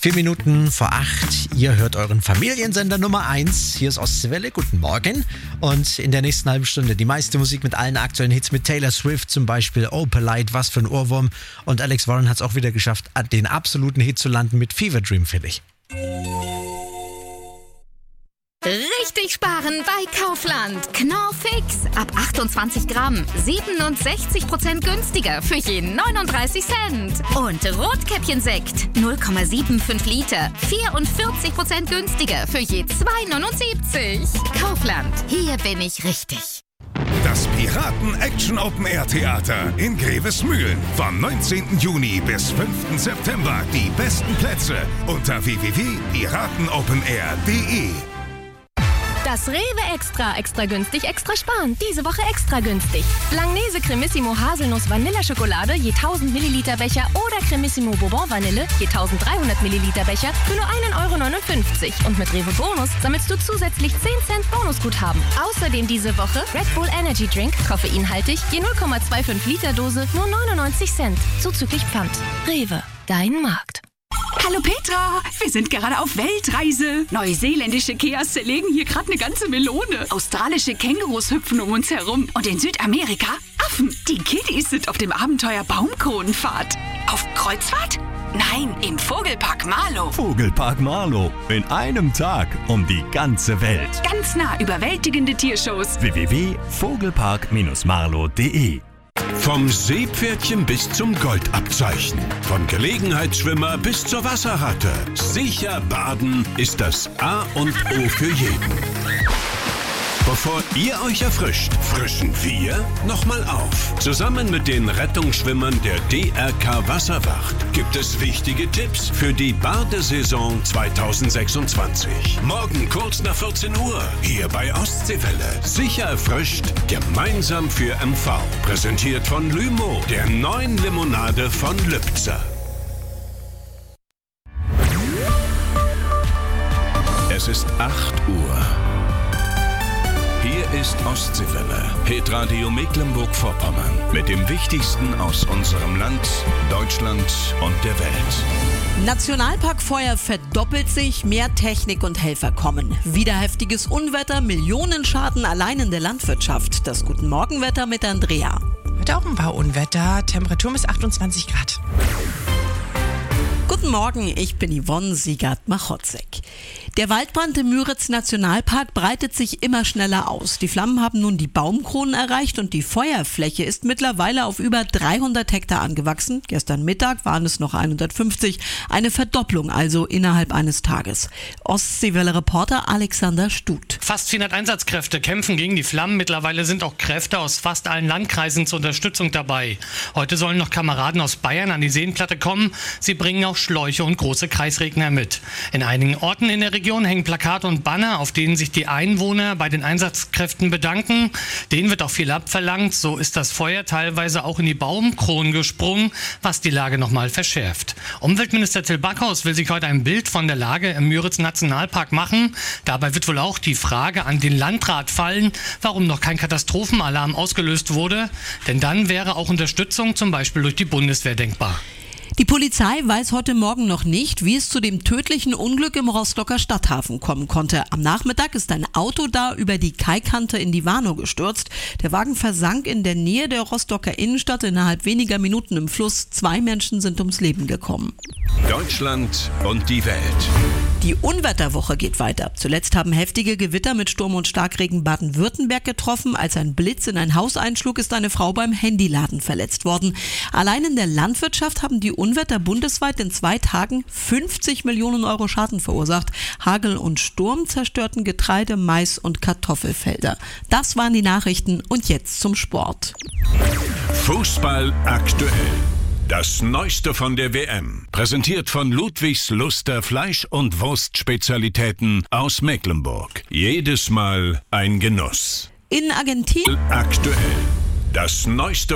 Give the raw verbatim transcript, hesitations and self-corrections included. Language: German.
Vier Minuten vor acht, ihr hört euren Familiensender Nummer eins. Hier ist Ostwelle, guten Morgen. Und in der nächsten halben Stunde die meiste Musik mit allen aktuellen Hits, mit Taylor Swift zum Beispiel, Opalite, was für ein Ohrwurm. Und Alex Warren hat es auch wieder geschafft, den absoluten Hit zu landen mit Fever Dream für dich. Richtig sparen bei Kaufland. Knorr Fix. Ab achtundzwanzig Gramm. siebenundsechzig Prozent günstiger für je neununddreißig Cent. Und Rotkäppchensekt. null Komma fünfundsiebzig Liter. vierundvierzig Prozent günstiger für je zwei neunundsiebzig. Kaufland. Hier bin ich richtig. Das Piraten-Action-Open-Air-Theater in Grevesmühlen. Vom neunzehnten Juni bis fünften September. Die besten Plätze unter w w w punkt piratenopenair punkt de. Das Rewe Extra, extra günstig, extra sparen. Diese Woche extra günstig. Langnese Cremissimo Haselnuss Vanilleschokolade je tausend Milliliter Becher oder Cremissimo Bourbon Vanille je dreizehnhundert Milliliter Becher für nur ein Euro neunundfünfzig. Und mit Rewe Bonus sammelst du zusätzlich zehn Cent Bonusguthaben. Außerdem diese Woche Red Bull Energy Drink, koffeinhaltig, je null Komma fünfundzwanzig Liter Dose, nur neunundneunzig Cent. Zuzüglich Pfand. Rewe, dein Markt. Hallo Petra, wir sind gerade auf Weltreise. Neuseeländische Keas zerlegen hier gerade eine ganze Melone. Australische Kängurus hüpfen um uns herum. Und in Südamerika Affen. Die Kiddies sind auf dem Abenteuer Baumkronenfahrt. Auf Kreuzfahrt? Nein, im Vogelpark Marlow. Vogelpark Marlow. In einem Tag um die ganze Welt. Ganz nah überwältigende Tiershows. w w w punkt vogelpark marlow punkt de. Vom Seepferdchen bis zum Goldabzeichen. Von Gelegenheitsschwimmer bis zur Wasserratte. Sicher baden ist das A und O für jeden. Bevor ihr euch erfrischt, frischen wir nochmal auf. Zusammen mit den Rettungsschwimmern der D R K Wasserwacht gibt es wichtige Tipps für die Badesaison zweitausendsechsundzwanzig. Morgen kurz nach vierzehn Uhr, hier bei Ostseewelle. Sicher erfrischt, gemeinsam für M V. Präsentiert von Lymo, der neuen Limonade von Lübzer. Es ist acht Uhr. Hier ist Ostseewelle, Hitradio Mecklenburg-Vorpommern. Mit dem Wichtigsten aus unserem Land, Deutschland und der Welt. Nationalparkfeuer verdoppelt sich, mehr Technik und Helfer kommen. Wieder heftiges Unwetter, Millionenschaden allein in der Landwirtschaft. Das Guten Morgenwetter mit Andrea. Heute auch ein paar Unwetter, Temperatur bis achtundzwanzig Grad. Guten Morgen, ich bin Yvonne Siegert-Machotzek. Der Waldbrand im Müritz-Nationalpark breitet sich immer schneller aus. Die Flammen haben nun die Baumkronen erreicht und die Feuerfläche ist mittlerweile auf über dreihundert Hektar angewachsen. Gestern Mittag waren es noch hundertfünfzig. Eine Verdopplung also innerhalb eines Tages. Ostseewelle-Reporter Alexander Stut. Fast vierhundert Einsatzkräfte kämpfen gegen die Flammen. Mittlerweile sind auch Kräfte aus fast allen Landkreisen zur Unterstützung dabei. Heute sollen noch Kameraden aus Bayern an die Seenplatte kommen. Sie bringen auch Schläuche und große Kreisregner mit. In einigen Orten in der Region hängen Plakate und Banner, auf denen sich die Einwohner bei den Einsatzkräften bedanken. Denen wird auch viel abverlangt. So ist das Feuer teilweise auch in die Baumkronen gesprungen, was die Lage nochmal verschärft. Umweltminister Till Backhaus will sich heute ein Bild von der Lage im Müritz-Nationalpark machen. Dabei wird wohl auch die Frage an den Landrat fallen, warum noch kein Katastrophenalarm ausgelöst wurde. Denn dann wäre auch Unterstützung zum Beispiel durch die Bundeswehr denkbar. Die Polizei weiß heute Morgen noch nicht, wie es zu dem tödlichen Unglück im Rostocker Stadthafen kommen konnte. Am Nachmittag ist ein Auto da über die Kaikante in die Warnow gestürzt. Der Wagen versank in der Nähe der Rostocker Innenstadt innerhalb weniger Minuten im Fluss. Zwei Menschen sind ums Leben gekommen. Deutschland und die Welt. Die Unwetterwoche geht weiter. Zuletzt haben heftige Gewitter mit Sturm und Starkregen Baden-Württemberg getroffen. Als ein Blitz in ein Haus einschlug, ist eine Frau beim Handyladen verletzt worden. Allein in der Landwirtschaft haben die Unwetter bundesweit in zwei Tagen fünfzig Millionen Euro Schaden verursacht. Hagel und Sturm zerstörten Getreide, Mais und Kartoffelfelder. Das waren die Nachrichten und jetzt zum Sport. Fußball aktuell. Das Neueste von der W M. Präsentiert von Ludwigs Luster Fleisch- und Wurstspezialitäten aus Mecklenburg. Jedes Mal ein Genuss. In Argentinien. Aktuell. Das Neueste